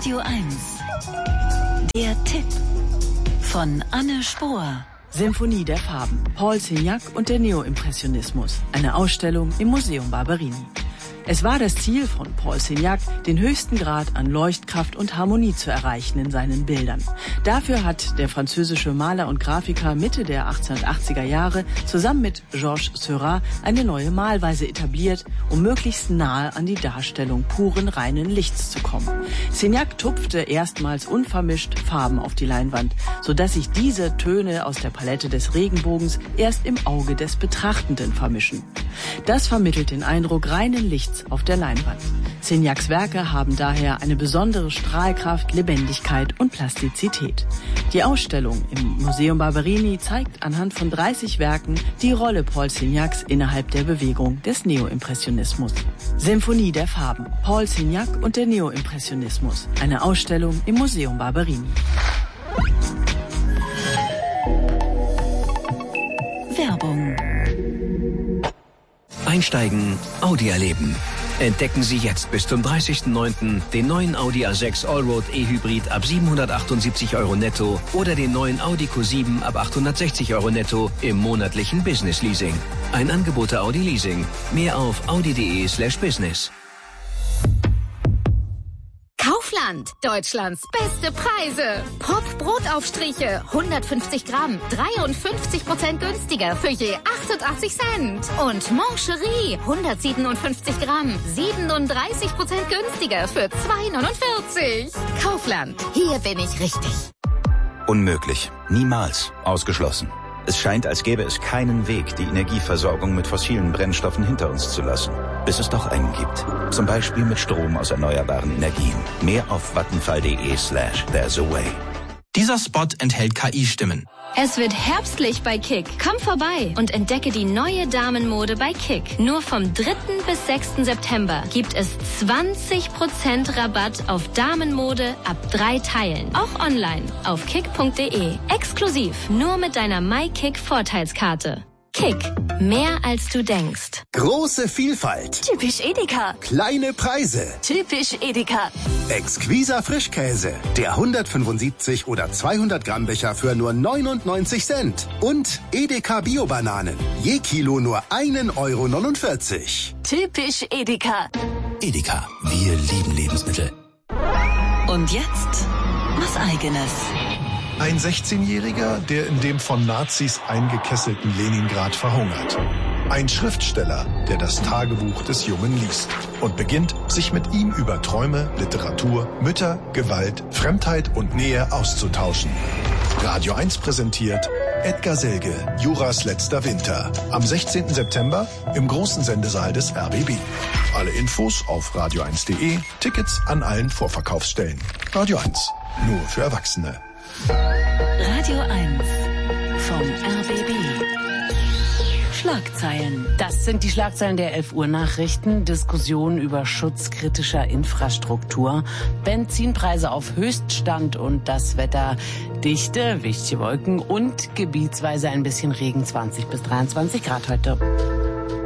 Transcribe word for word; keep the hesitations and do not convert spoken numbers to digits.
Radio eins. Der Tipp von Anne Spohr. Symphonie der Farben, Paul Signac und der Neoimpressionismus. Eine Ausstellung im Museum Barberini. Es war das Ziel von Paul Signac, den höchsten Grad an Leuchtkraft und Harmonie zu erreichen in seinen Bildern. Dafür hat der französische Maler und Grafiker Mitte der achtzehnhundertachtziger Jahre zusammen mit Georges Seurat eine neue Malweise etabliert, um möglichst nahe an die Darstellung puren, reinen Lichts zu kommen. Signac tupfte erstmals unvermischt Farben auf die Leinwand, sodass sich diese Töne aus der Palette des Regenbogens erst im Auge des Betrachtenden vermischen. Das vermittelt den Eindruck reinen Lichts auf der Leinwand. Signacs Werke haben daher eine besondere Strahlkraft, Lebendigkeit und Plastizität. Die Ausstellung im Museum Barberini zeigt anhand von dreißig Werken die Rolle Paul Signacs innerhalb der Bewegung des Neoimpressionismus. Symphonie der Farben, Paul Signac und der Neoimpressionismus. Eine Ausstellung im Museum Barberini. Werbung. Einsteigen, Audi erleben. Entdecken Sie jetzt bis zum dreißigsten neunten den neuen Audi A sechs Allroad E-Hybrid ab siebenhundertachtundsiebzig Euro netto oder den neuen Audi Q sieben ab achthundertsechzig Euro netto im monatlichen Business Leasing. Ein Angebot der Audi Leasing. Mehr auf audi.de slash business. Kaufland, Deutschlands beste Preise. Pop-Brotaufstriche, hundertfünfzig Gramm, dreiundfünfzig Prozent günstiger für je achtundachtzig Cent. Und Moncherie, hundertsiebenundfünfzig Gramm, siebenunddreißig Prozent günstiger für zwei neunundvierzig. Kaufland, hier bin ich richtig. Unmöglich. Niemals. Ausgeschlossen. Es scheint, als gäbe es keinen Weg, die Energieversorgung mit fossilen Brennstoffen hinter uns zu lassen. Bis es doch einen gibt. Zum Beispiel mit Strom aus erneuerbaren Energien. Mehr auf vattenfall.de slash there's a way. Dieser Spot enthält K I-Stimmen. Es wird herbstlich bei Kick. Komm vorbei und entdecke die neue Damenmode bei Kick. Nur vom dritten bis sechsten September gibt es zwanzig Prozent Rabatt auf Damenmode ab drei Teilen. Auch online auf kick punkt de. Exklusiv nur mit deiner MyKick-Vorteilskarte. Kick. Mehr als du denkst. Große Vielfalt. Typisch Edeka. Kleine Preise. Typisch Edeka. Exquiser Frischkäse. Der hundertfünfundsiebzig oder zweihundert Gramm Becher für nur neunundneunzig Cent. Und Edeka Bio-Bananen. Je Kilo nur ein Euro neunundvierzig. Typisch Edeka. Edeka. Wir lieben Lebensmittel. Und jetzt was Eigenes. Ein sechzehnjähriger, der in dem von Nazis eingekesselten Leningrad verhungert. Ein Schriftsteller, der das Tagebuch des Jungen liest und beginnt, sich mit ihm über Träume, Literatur, Mütter, Gewalt, Fremdheit und Nähe auszutauschen. Radio eins präsentiert Edgar Selge, Juras letzter Winter. Am sechzehnten September im großen Sendesaal des R B B. Alle Infos auf radio eins punkt de, Tickets an allen Vorverkaufsstellen. Radio eins, nur für Erwachsene. Radio eins vom R B B. Schlagzeilen. Das sind die Schlagzeilen der elf Uhr Nachrichten. Diskussion über Schutz kritischer Infrastruktur. Benzinpreise auf Höchststand und das Wetter. Dichte, wichtige Wolken und gebietsweise ein bisschen Regen. zwanzig bis dreiundzwanzig Grad heute.